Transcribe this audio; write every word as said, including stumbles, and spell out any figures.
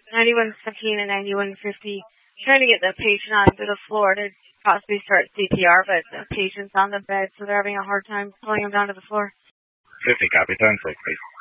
ninety-one fifteen and ninety-one fifty, trying to get the patient onto the floor to possibly start C P R, but the patient's on the bed, so they're having a hard time pulling him down to the floor. fifty, copy. ten six, please.